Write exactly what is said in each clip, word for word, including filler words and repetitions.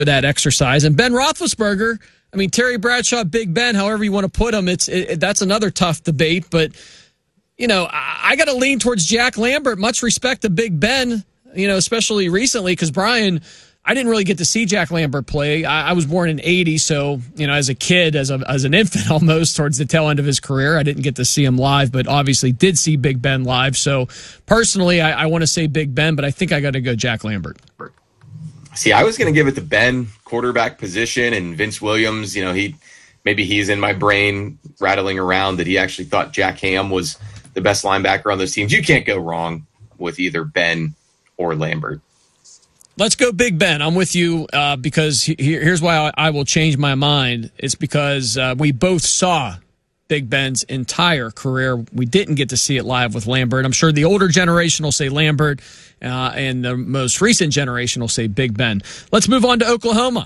that exercise. And Ben Roethlisberger, I mean, Terry Bradshaw, Big Ben, however you want to put him, it's it, that's another tough debate. But, you know, I, I got to lean towards Jack Lambert. Much respect to Big Ben, you know, especially recently, because, Brian, I didn't really get to see Jack Lambert play. I, I was born in eighty, so, you know, as a kid, as a as an infant almost, towards the tail end of his career, I didn't get to see him live, but obviously did see Big Ben live. So, personally, I, I want to say Big Ben, but I think I got to go Jack Lambert. See, I was going to give it to Ben, quarterback position, and Vince Williams. You know, he maybe he's in my brain rattling around that he actually thought Jack Ham was the best linebacker on those teams. You can't go wrong with either Ben or Lambert. Let's go Big Ben. I'm with you uh, because he, here's why I, I will change my mind. It's because uh, we both saw Big Ben's entire career. We didn't get to see it live with Lambert. I'm sure the older generation will say Lambert, uh, and the most recent generation will say Big Ben. Let's move on to Oklahoma.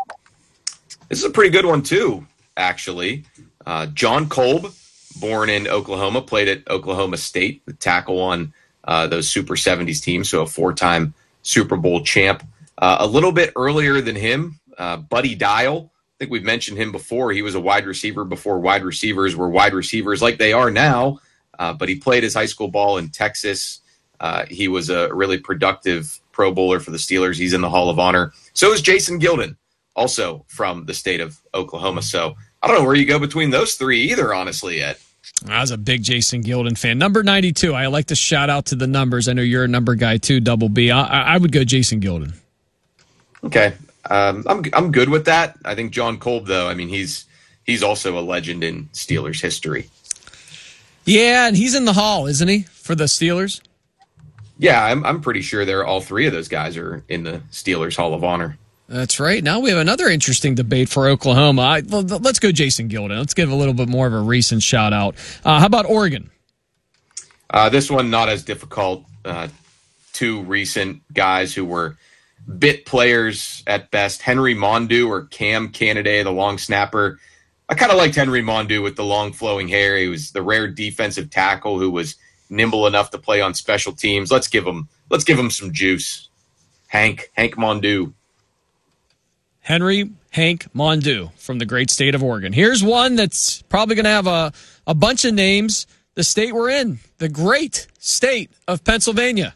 This is a pretty good one, too, actually. Uh, John Kolb, born in Oklahoma, played at Oklahoma State, the tackle on uh, those Super seventies teams, so a four-time Super Bowl champ. Uh, a little bit earlier than him, uh, Buddy Dial. I think we've mentioned him before. He was a wide receiver before wide receivers were wide receivers like they are now, uh, but he played his high school ball in Texas. Uh, he was a really productive Pro Bowler for the Steelers. He's in the Hall of Honor. So is Jason Gilden, also from the state of Oklahoma. So I don't know where you go between those three either, honestly, Ed. I was a big Jason Gilden fan. Number ninety-two. I like to shout out to the numbers. I know you're a number guy too, Double B. I, I would go Jason Gilden. Okay. Um, I'm I'm good with that. I think John Kolb, though, I mean, he's he's also a legend in Steelers history. Yeah, and he's in the Hall, isn't he, for the Steelers? Yeah, I'm I'm pretty sure they're all three of those guys are in the Steelers Hall of Honor. That's right. Now we have another interesting debate for Oklahoma. I, let's go Jason Gilden. Let's give a little bit more of a recent shout-out. Uh, how about Oregon? Uh, this one, not as difficult. Uh, two recent guys who were bit players at best. Henry Mondu or Cam Canada, the long snapper. I kind of liked Henry Mondu with the long flowing hair. He was the rare defensive tackle who was nimble enough to play on special teams. Let's give him, let's give him some juice. Hank, Hank Mondu. Henry Hank Mondu from the great state of Oregon. Here's one that's probably going to have a, a bunch of names. The state we're in, the great state of Pennsylvania.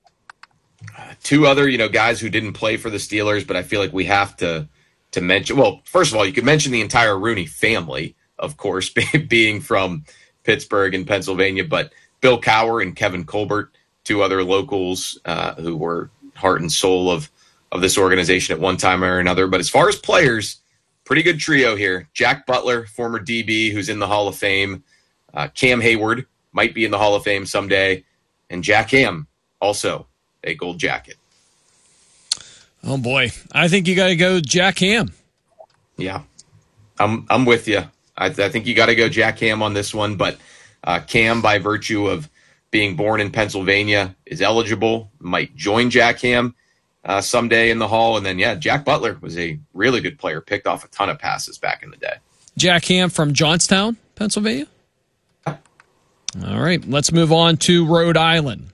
Uh, two other, you know, guys who didn't play for the Steelers, but I feel like we have to to mention. Well, first of all, you could mention the entire Rooney family, of course, being from Pittsburgh and Pennsylvania, but Bill Cowher and Kevin Colbert, two other locals uh, who were heart and soul of of this organization at one time or another. But as far as players, pretty good trio here. Jack Butler, former D B, who's in the Hall of Fame. Uh, Cam Hayward might be in the Hall of Fame someday. And Jack Ham, also a gold jacket. Oh, boy. I think you got to go Jack Ham. Yeah, I'm I'm with you. I, I think you got to go Jack Ham on this one. But uh, Cam, by virtue of being born in Pennsylvania, is eligible, might join Jack Ham Uh, someday in the Hall. And then, yeah, Jack Butler was a really good player, picked off a ton of passes back in the day. Jack Ham from Johnstown, Pennsylvania? All right, let's move on to Rhode Island.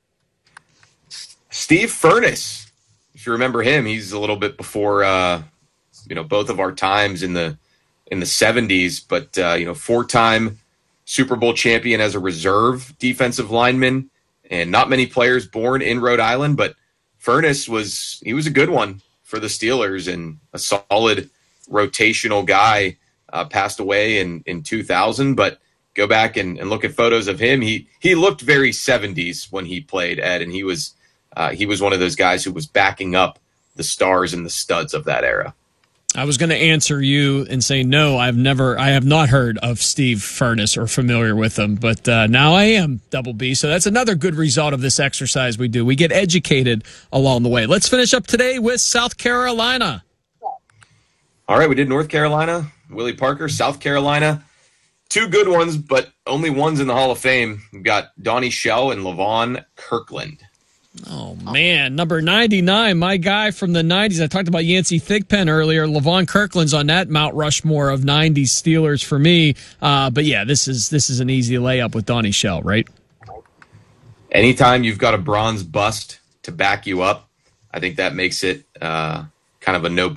Steve Furness, if you remember him, he's a little bit before, uh, you know, both of our times in the in the seventies, but, uh, you know, four-time Super Bowl champion as a reserve defensive lineman, and not many players born in Rhode Island, but Furness was, he was a good one for the Steelers and a solid rotational guy. Uh, passed away in, in two thousand, but go back and, and look at photos of him. He he looked very seventies when he played, Ed, and he was uh, he was one of those guys who was backing up the stars and the studs of that era. I was going to answer you and say no. I've never, I have not heard of Steve Furness or familiar with him, but uh, now I am, Double B. So that's another good result of this exercise we do. We get educated along the way. Let's finish up today with South Carolina. All right, we did North Carolina, Willie Parker, South Carolina. Two good ones, but only ones in the Hall of Fame. We've got Donnie Shell and Levon Kirkland. Oh, man. Number ninety-nine, my guy from the nineties. I talked about Yancey Thigpen earlier. Levon Kirkland's on that Mount Rushmore of nineties Steelers for me. Uh, but, yeah, this is this is an easy layup with Donnie Shell, right? Anytime you've got a bronze bust to back you up, I think that makes it uh, kind of a no